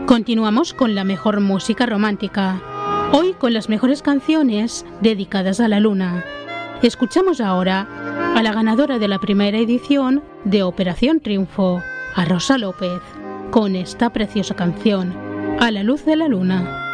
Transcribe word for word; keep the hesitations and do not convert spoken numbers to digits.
Continuamos con la mejor música romántica, hoy con las mejores canciones dedicadas a la luna. Escuchamos ahora a la ganadora de la primera edición de Operación Triunfo, a Rosa López, con esta preciosa canción, A la luz de la luna.